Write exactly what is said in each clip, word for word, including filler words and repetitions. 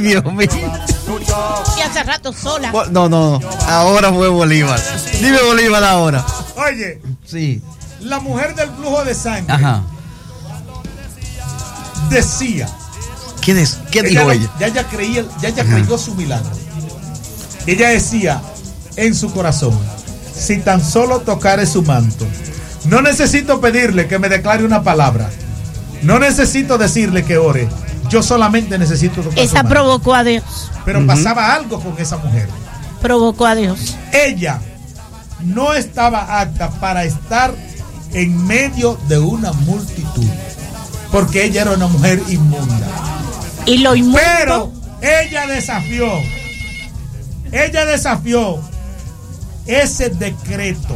Dios mío. Y hace rato sola. No, no, ahora fue Bolívar. Dime Bolívar ahora. Oye, sí. La mujer del flujo de sangre. Ajá. Decía. ¿Qué, des, qué dijo ella? ella? Ya ella creía, ya ella creyó su milagro. Ella decía en su corazón: si tan solo tocare su manto, no necesito pedirle que me declare una palabra, no necesito decirle que ore, yo solamente necesito tocar Esa su manto. provocó a Dios. Pero uh-huh. pasaba algo con esa mujer. Provocó a Dios. Ella no estaba apta para estar en medio de una multitud, porque ella era una mujer inmunda. Y lo inmundo. Pero ella desafió, ella desafió ese decreto.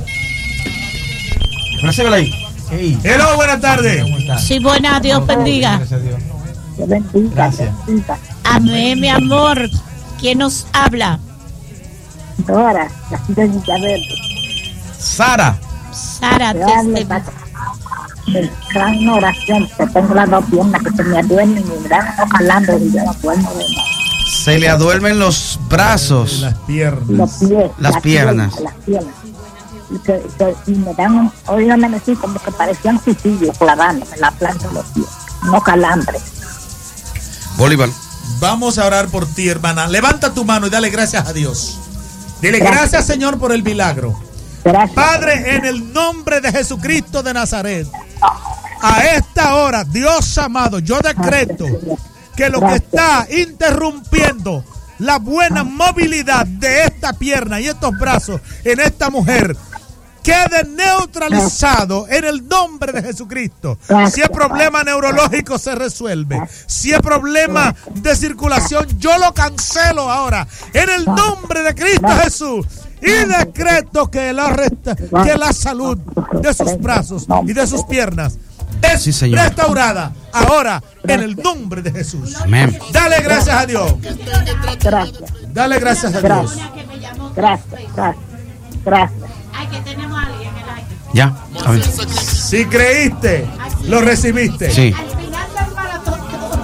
Hey. Hello, buenas tardes. Sí, buenas, Dios bendiga. Gracias. Amén, mi amor. ¿Quién nos habla? Dora, la ciudad de Villaverde. Sara. Sara, desde gran una oración, que tengo las dos piernas que se me duermen y me dan jalando y yo no puedo mover. Se le aduermen los brazos, las piernas, los pies, las, las piernas. piernas, las piernas. Y, que, que, y me dan, hoy me metí como que parecían cuchillos clavándome la planta de los pies, no calambre. Bolívar. Vamos a orar por ti, hermana. Levanta tu mano y dale gracias a Dios. Dile gracias, gracias Señor, por el milagro. Gracias. Padre, en el nombre de Jesucristo de Nazaret, a esta hora, Dios amado, yo decreto que lo que está interrumpiendo la buena movilidad de esta pierna y estos brazos en esta mujer quede neutralizado en el nombre de Jesucristo. Si es problema neurológico, se resuelve. Si es problema de circulación, yo lo cancelo ahora en el nombre de Cristo Jesús. Y decreto que la, resta, que la salud de sus brazos y de sus piernas es sí, restaurada ahora en el nombre de Jesús. Amén. Dale gracias a Dios. Gracias. Dale gracias a Dios. Gracias, gracias, gracias. Ay, que tenemos a alguien en el aire. Ya. A ver. Si creíste, lo recibiste. Sí. Al final del maratón.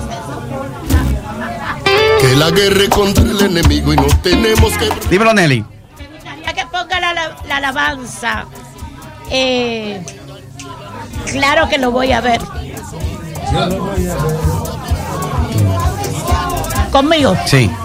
Que la guerra contra el enemigo y no tenemos que. Dímelo, Nelly. Que ponga la, la, la alabanza. Eh, claro que lo voy a ver. Yo lo voy a ver. ¿Conmigo? Sí.